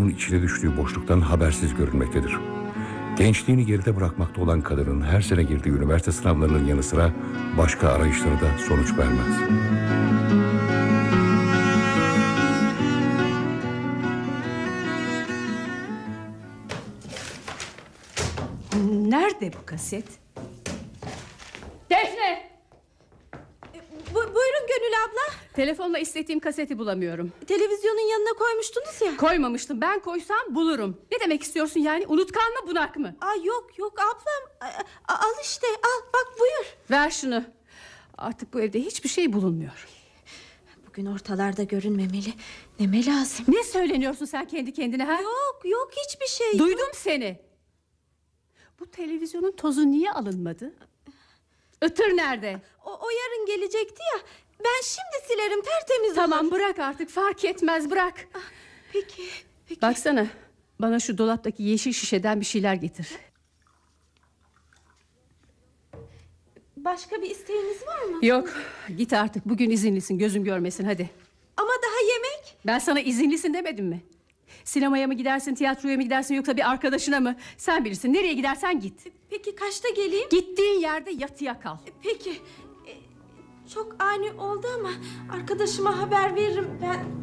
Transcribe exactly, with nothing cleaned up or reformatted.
toplumun içine düştüğü boşluktan habersiz görünmektedir. Gençliğini geride bırakmakta olan kadının her sene girdiği üniversite sınavlarının yanı sıra başka arayışları da sonuç vermez. Nerede bu kaset? Defne! Bu, buyurun Gönül abla. Telefonla istediğim kaseti bulamıyorum. Televizyonun yanına koymuştunuz ya. Koymamıştım. Ben koysam bulurum. Ne demek istiyorsun yani? Unutkan mı, bunak mı? Aa, yok yok ablam. A- a- al işte, al bak buyur. Ver şunu. Artık bu evde hiçbir şey bulunmuyor. Bugün ortalarda görünmemeli. Neme lazım? Ne söyleniyorsun sen kendi kendine ha? Yok yok hiçbir şey. Duydum seni. Bu televizyonun tozu niye alınmadı? Itır nerede? O, o yarın gelecekti ya. Ben şimdi silerim, tertemiz Tamam, olur. bırak artık, fark etmez, bırak. Ah, peki, peki. Baksana, bana şu dolaptaki yeşil şişeden bir şeyler getir. Başka bir isteğiniz var mı? Yok, git artık, bugün izinlisin, gözüm görmesin, hadi. Ama daha yemek. Ben sana izinlisin demedim mi? Sinemaya mı gidersin, tiyatroya mı gidersin, yoksa bir arkadaşına mı? Sen bilirsin, nereye gidersen git. Peki kaçta geleyim? Gittiğin yerde yatıya kal. Peki. Ee, Çok ani oldu ama arkadaşıma haber veririm ben.